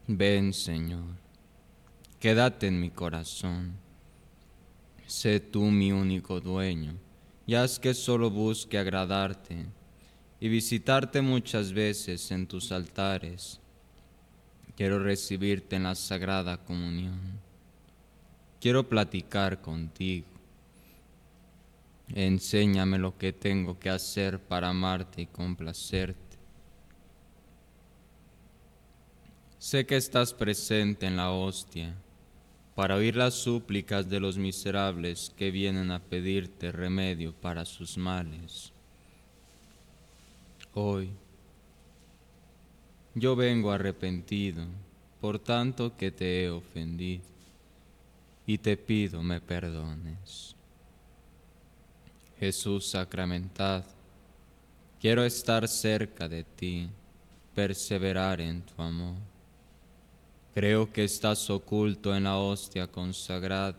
Ven, Señor, quédate en mi corazón. Sé tú mi único dueño, y haz que solo busque agradarte y visitarte muchas veces en tus altares. Quiero recibirte en la Sagrada Comunión. Quiero platicar contigo. Enséñame lo que tengo que hacer para amarte y complacerte. Sé que estás presente en la hostia para oír las súplicas de los miserables que vienen a pedirte remedio para sus males. Hoy yo vengo arrepentido por tanto que te he ofendido y te pido me perdones. Jesús sacramentado, quiero estar cerca de ti, perseverar en tu amor. Creo que estás oculto en la hostia consagrada.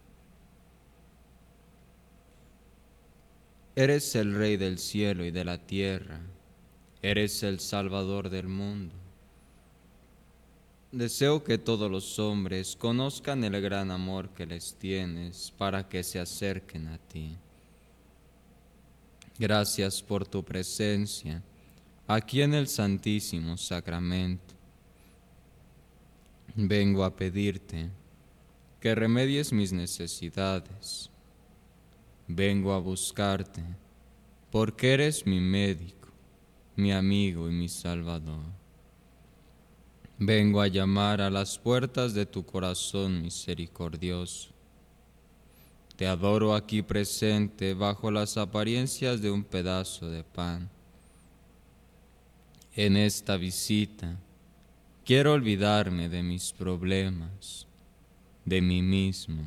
Eres el Rey del cielo y de la tierra. Eres el Salvador del mundo. Deseo que todos los hombres conozcan el gran amor que les tienes para que se acerquen a ti. Gracias por tu presencia aquí en el Santísimo Sacramento. Vengo a pedirte que remedies mis necesidades. Vengo a buscarte porque eres mi médico, mi amigo y mi Salvador. Vengo a llamar a las puertas de tu corazón misericordioso. Te adoro aquí presente bajo las apariencias de un pedazo de pan. En esta visita quiero olvidarme de mis problemas, de mí mismo.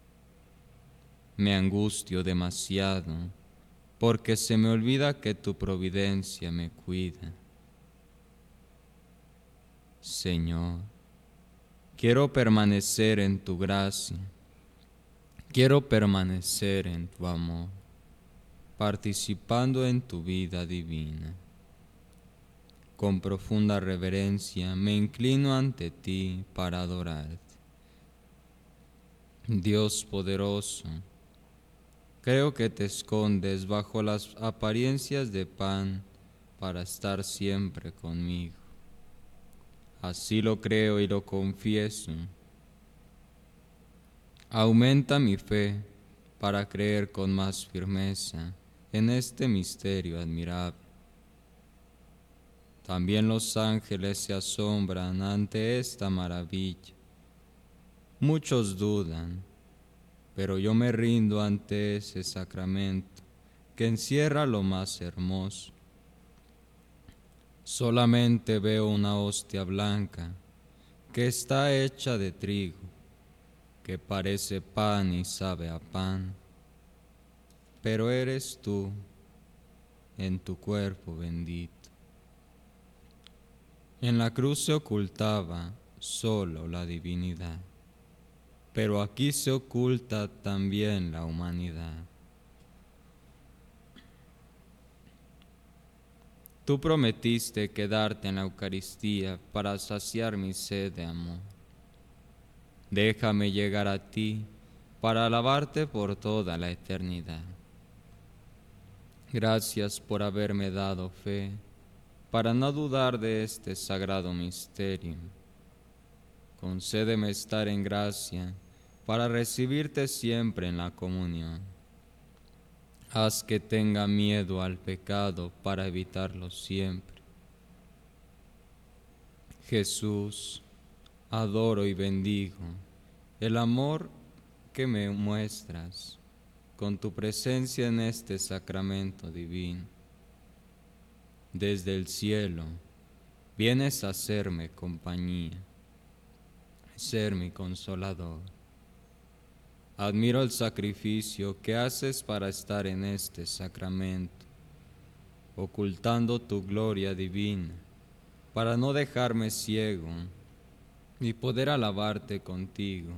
Me angustio demasiado porque se me olvida que tu providencia me cuida. Señor, quiero permanecer en tu gracia, quiero permanecer en tu amor, participando en tu vida divina. Con profunda reverencia me inclino ante ti para adorarte. Dios poderoso, creo que te escondes bajo las apariencias de pan para estar siempre conmigo. Así lo creo y lo confieso. Aumenta mi fe para creer con más firmeza en este misterio admirable. También los ángeles se asombran ante esta maravilla. Muchos dudan, pero yo me rindo ante ese sacramento que encierra lo más hermoso. Solamente veo una hostia blanca que está hecha de trigo, que parece pan y sabe a pan, pero eres tú en tu cuerpo bendito. En la cruz se ocultaba solo la divinidad, pero aquí se oculta también la humanidad. Tú prometiste quedarte en la Eucaristía para saciar mi sed de amor. Déjame llegar a ti para alabarte por toda la eternidad. Gracias por haberme dado fe para no dudar de este sagrado misterio. Concédeme estar en gracia para recibirte siempre en la comunión. Haz que tenga miedo al pecado para evitarlo siempre. Jesús, adoro y bendigo el amor que me muestras con tu presencia en este sacramento divino. Desde el cielo vienes a hacerme compañía, ser mi consolador. Admiro el sacrificio que haces para estar en este sacramento, ocultando tu gloria divina, para no dejarme ciego y poder alabarte contigo,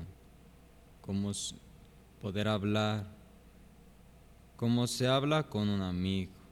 poder hablar como se habla con un amigo.